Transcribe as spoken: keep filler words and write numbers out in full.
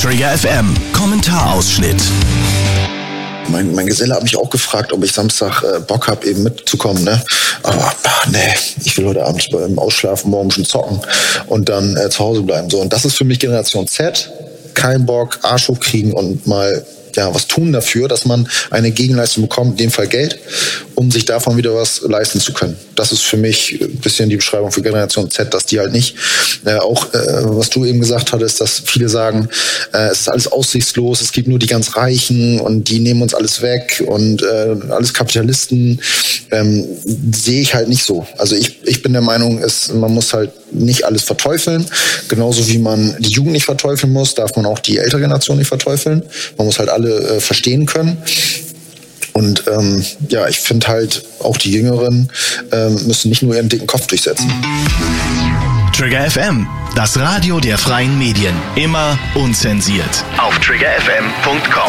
Trigger F M Kommentarausschnitt. Mein, mein Geselle hat mich auch gefragt, ob ich Samstag äh, Bock habe, eben mitzukommen, ne? Aber ach, nee, ich will heute Abend beim Ausschlafen, morgen schon zocken und dann äh, zu Hause bleiben. So, und das ist für mich Generation Z. Kein Bock, Arsch hochkriegen und mal ja was tun dafür, dass man eine Gegenleistung bekommt, in dem Fall Geld, um sich davon wieder was leisten zu können. Das ist für mich ein bisschen die Beschreibung für Generation Z, dass die halt nicht, äh, auch äh, was du eben gesagt hattest, dass viele sagen, äh, es ist alles aussichtslos, es gibt nur die ganz Reichen und die nehmen uns alles weg und äh, alles Kapitalisten, ähm, sehe ich halt nicht so. Also ich, ich bin der Meinung, es, man muss halt nicht alles verteufeln, genauso wie man die Jugend nicht verteufeln muss, darf man auch die ältere Generation nicht verteufeln. Man muss halt alle äh, verstehen können. Und ähm, ja, ich finde halt, auch die Jüngeren ähm, müssen nicht nur ihren dicken Kopf durchsetzen. Trigger F M, das Radio der freien Medien. Immer unzensiert. Auf trigger f m punkt com.